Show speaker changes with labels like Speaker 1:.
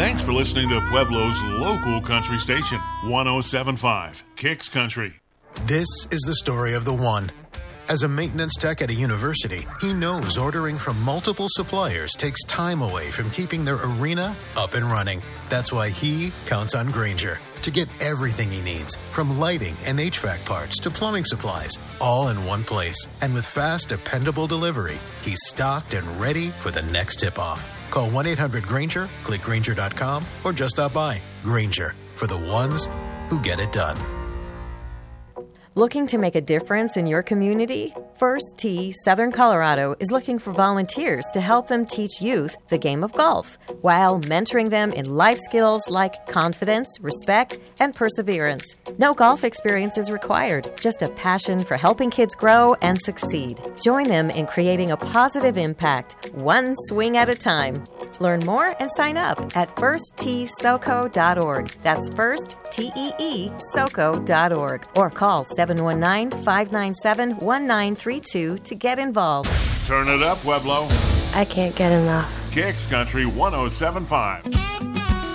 Speaker 1: Thanks for listening to Pueblo's local country station, 107.5 Kicks Country.
Speaker 2: This is the story of the one. As a maintenance tech at a university, he knows ordering from multiple suppliers takes time away from keeping their arena up and running. That's why he counts on Grainger to get everything he needs, from lighting and HVAC parts to plumbing supplies, all in one place. And with fast, dependable delivery, he's stocked and ready for the next tip-off. Call 1-800-GRAINGER, click Grainger.com, or just stop by. Grainger, for the ones who get it done.
Speaker 3: Looking to make a difference in your community? First Tee Southern Colorado is looking for volunteers to help them teach youth the game of golf while mentoring them in life skills like confidence, respect, and perseverance. No golf experience is required, just a passion for helping kids grow and succeed. Join them in creating a positive impact, one swing at a time. Learn more and sign up at firstteesoco.org. That's firstteesoco.org or call 719-597-1932 to get involved.
Speaker 1: Turn it up, Pueblo.
Speaker 4: I can't get enough.
Speaker 1: Kicks Country 107.5.